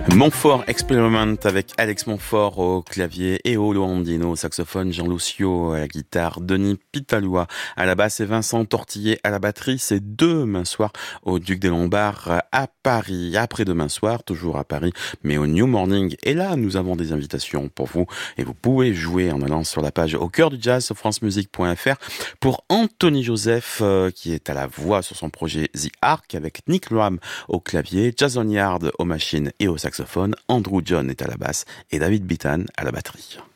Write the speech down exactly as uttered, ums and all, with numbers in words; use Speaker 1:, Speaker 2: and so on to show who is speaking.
Speaker 1: Montfort Experiment avec Alex Montfort au clavier et au Loandino au saxophone, Jean Lucio à la guitare, Denis Pitalua à la basse et Vincent Tortillé à la batterie. C'est demain soir au Duc des Lombards à Paris. Après-demain soir, toujours à Paris, mais au New Morning. Et là, nous avons des invitations pour vous et vous pouvez jouer en allant sur la page Au cœur du jazz sur francemusique point f r pour Anthony Joseph euh, qui est à la voix sur son projet The Ark avec Nick Ram au clavier, Jason Yard aux machines et au saxophone, Andrew John est à la basse et David Bitan à la batterie.